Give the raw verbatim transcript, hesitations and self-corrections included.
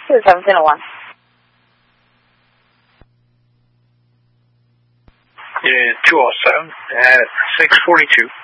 two seventeen oh one. Yeah, two oh seven at six forty-two.